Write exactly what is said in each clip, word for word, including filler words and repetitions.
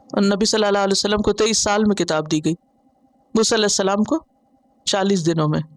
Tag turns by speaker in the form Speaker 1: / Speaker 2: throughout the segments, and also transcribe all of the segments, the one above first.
Speaker 1: اور نبی صلی اللہ علیہ وسلم کو تیئیس سال میں کتاب دی گئی، موسیٰ علیہ السلام کو چالیس دنوں میں۔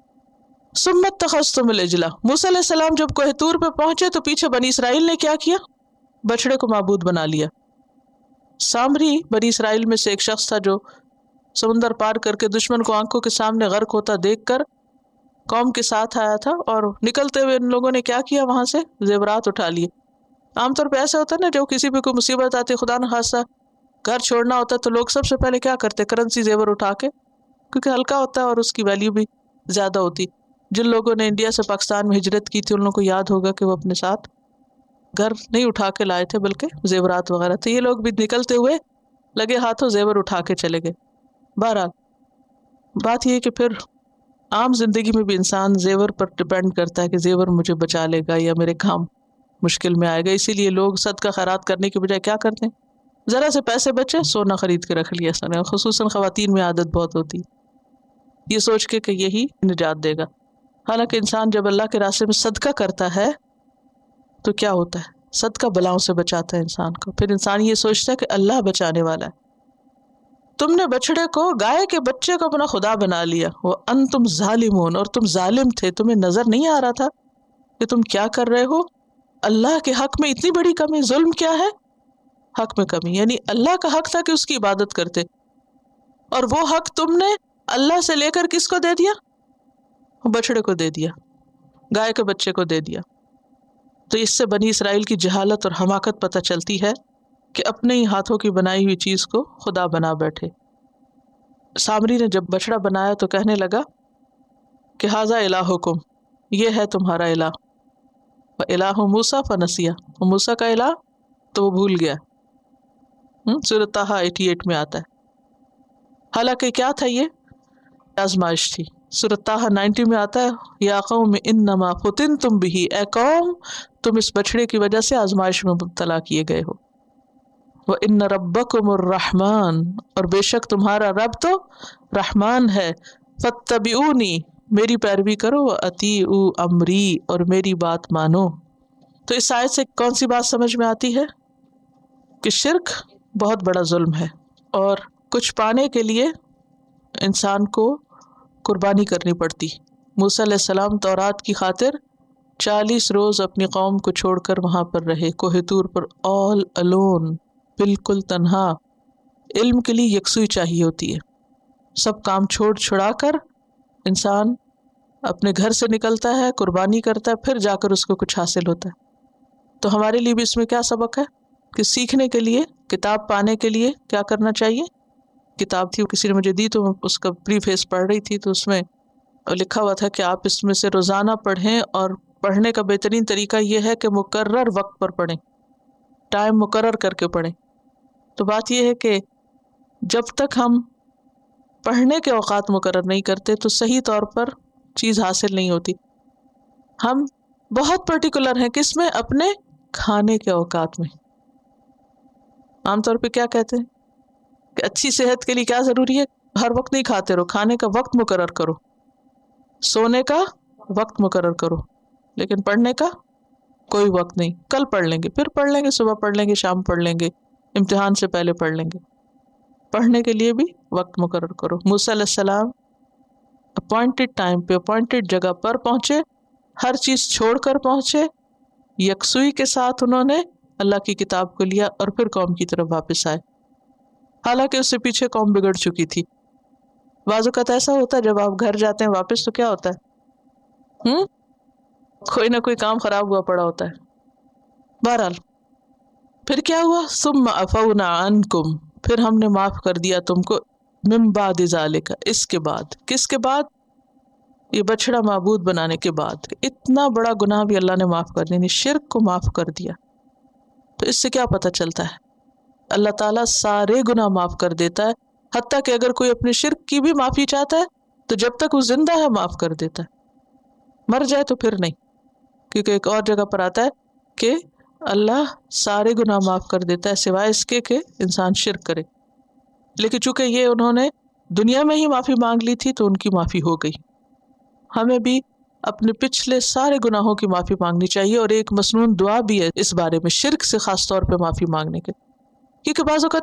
Speaker 1: ثم اتخذتم العجل، موسیٰ علیہ السلام جب کوہ طور پہ پہنچے تو پیچھے بنی اسرائیل نے کیا کیا؟ بچڑے کو معبود بنا لیا۔ سامری بنی اسرائیل میں سے ایک شخص تھا جو سمندر پار کر کے دشمن کو آنکھوں کے سامنے غرق ہوتا دیکھ کر قوم کے ساتھ آیا تھا، اور نکلتے ہوئے ان لوگوں نے کیا کیا؟ وہاں سے زیورات اٹھا لیے۔ عام طور پہ ایسا ہوتا ہے نا، جو کسی پہ کوئی مصیبت آتی خدا نہ خاصہ گھر چھوڑنا ہوتا ہے تو لوگ سب سے پہلے کیا کرتے؟ کرنسی زیور اٹھا کے، کیونکہ ہلکا ہوتا ہے اور اس کی ویلیو بھی زیادہ ہوتی۔ جن لوگوں نے انڈیا سے پاکستان میں ہجرت کی تھی ان لوگوں کو یاد ہوگا کہ وہ اپنے ساتھ گھر نہیں اٹھا کے لائے تھے بلکہ زیورات وغیرہ، تو یہ لوگ بھی نکلتے ہوئے لگے ہاتھوں زیور اٹھا کے چلے گئے۔ بہرحال بات یہ ہے کہ پھر عام زندگی میں بھی انسان زیور پر ڈپینڈ کرتا ہے کہ زیور مجھے بچا لے گا یا میرے کام مشکل میں آئے گا، اسی لیے لوگ صدقہ خیرات کرنے کے بجائے کیا کرتے ہیں؟ ذرا سے پیسے بچے سونا خرید کے رکھ لیا سن، خصوصاً خواتین میں عادت بہت ہوتی ہے، یہ سوچ کے کہ یہی نجات دے گا۔ حالانکہ انسان جب اللہ کے راستے میں صدقہ کرتا ہے تو کیا ہوتا ہے؟ صدقہ بلاؤں سے بچاتا ہے انسان کو، پھر انسان یہ سوچتا ہے کہ اللہ بچانے والا ہے۔ تم نے بچڑے کو، گائے کے بچے کو اپنا خدا بنا لیا، وہ انتم ظالمون، اور تم ظالم تھے، تمہیں نظر نہیں آ رہا تھا کہ تم کیا کر رہے ہو؟ اللہ کے حق میں اتنی بڑی کمی۔ ظلم کیا ہے؟ حق میں کمی، یعنی اللہ کا حق تھا کہ اس کی عبادت کرتے، اور وہ حق تم نے اللہ سے لے کر کس کو دے دیا؟ بچڑے کو دے دیا، گائے کے بچے کو دے دیا۔ تو اس سے بنی اسرائیل کی جہالت اور حماقت پتہ چلتی ہے کہ اپنے ہی ہاتھوں کی بنائی ہوئی چیز کو خدا بنا بیٹھے۔ سامری نے جب بچڑا بنایا تو کہنے لگا کہ ھذا الہکم، یہ ہے تمہارا الہ، وَإِلَٰهُ مُوسَىٰ فَنَسِیَ، موسیٰ کا الہ تو وہ بھول گیا۔ سورۃ طٰہٰ اٹھاسی میں آتا ہے۔ حالانکہ کیا تھا؟ یہ آزمائش تھی۔ سورۃ طٰہٰ نوے میں آتا ہے، یا قوم انما فتنتم بہ، اے قوم تم اس بچڑے کی وجہ سے آزمائش میں مبتلا کیے گئے ہو۔ وَإِنَّ رَبَّكُمُ الرَّحْمَٰنُ، اور بے شک تمہارا رب تو رحمان ہے۔ فَاتَّبِعُونِی، میری پیروی کرو، وَأَطِیعُوا أَمْرِی، اور میری بات مانو۔ تو اس آیت سے کون سی بات سمجھ میں آتی ہے؟ کہ شرک بہت بڑا ظلم ہے، اور کچھ پانے کے لیے انسان کو قربانی کرنی پڑتی۔ موسیٰ علیہ السلام تورات کی خاطر چالیس روز اپنی قوم کو چھوڑ کر وہاں پر رہے، کوہ طور پر، آل الون، بالکل تنہا۔ علم کے لیے یکسوئی چاہیے ہوتی ہے، سب کام چھوڑ چھڑا کر انسان اپنے گھر سے نکلتا ہے، قربانی کرتا ہے، پھر جا کر اس کو کچھ حاصل ہوتا ہے۔ تو ہمارے لیے بھی اس میں کیا سبق ہے کہ سیکھنے کے لیے، کتاب پانے کے لیے کیا کرنا چاہیے؟ کتاب تھی، کسی نے مجھے دی تو میں اس کا پری فیس پڑھ رہی تھی، تو اس میں لکھا ہوا تھا کہ آپ اس میں سے روزانہ پڑھیں، اور پڑھنے کا بہترین طریقہ یہ ہے کہ مقرر وقت پر پڑھیں، ٹائم مقرر کر کے پڑھیں۔ تو بات یہ ہے کہ جب تک ہم پڑھنے کے اوقات مقرر نہیں کرتے تو صحیح طور پر چیز حاصل نہیں ہوتی۔ ہم بہت پرٹیکولر ہیں کس میں؟ اپنے کھانے کے اوقات میں۔ عام طور پہ کیا کہتے ہیں کہ اچھی صحت کے لیے کیا ضروری ہے؟ ہر وقت نہیں کھاتے رہو، کھانے کا وقت مقرر کرو، سونے کا وقت مقرر کرو، لیکن پڑھنے کا کوئی وقت نہیں۔ کل پڑھ لیں گے، پھر پڑھ لیں گے، صبح پڑھ لیں گے، شام پڑھ لیں گے، امتحان سے پہلے پڑھ لیں گے۔ پڑھنے کے لیے بھی وقت مقرر کرو۔ موسیٰ علیہ السلام اپوائنٹڈ ٹائم پہ اپوائنٹڈ جگہ پر پہنچے، ہر چیز چھوڑ کر پہنچے، یکسوئی کے ساتھ انہوں نے اللہ کی کتاب کو لیا اور پھر قوم کی طرف واپس آئے، حالانکہ اس سے پیچھے قوم بگڑ چکی تھی۔ بعض اوقات ایسا ہوتا ہے جب آپ گھر جاتے ہیں واپس تو کیا ہوتا ہے؟ ہم کوئی نہ کوئی کام خراب ہوا پڑا ہوتا ہے۔ بہرحال پھر کیا ہوا؟ ثم عفونا عنکم، پھر ہم نے معاف کر دیا تم کو، من بعد ذالک، اس کے بعد۔ کس کے بعد؟ یہ بچڑا معبود بنانے کے بعد۔ اتنا بڑا گناہ بھی اللہ نے معاف کر دیا، یعنی شرک کو معاف کر دیا۔ تو اس سے کیا پتہ چلتا ہے؟ اللہ تعالیٰ سارے گناہ معاف کر دیتا ہے، حتیٰ کہ اگر کوئی اپنے شرک کی بھی معافی چاہتا ہے تو جب تک وہ زندہ ہے معاف کر دیتا ہے، مر جائے تو پھر نہیں، کیونکہ ایک اور جگہ پر آتا ہے کہ اللہ سارے گناہ معاف کر دیتا ہے سوائے اس کے کہ انسان شرک کرے۔ لیکن چونکہ یہ انہوں نے دنیا میں ہی معافی مانگ لی تھی تو ان کی معافی ہو گئی۔ ہمیں بھی اپنے پچھلے سارے گناہوں کی معافی مانگنی چاہیے، اور ایک مسنون دعا بھی ہے اس بارے میں، شرک سے خاص طور پہ معافی مانگنے کے، کیونکہ بعض اوقات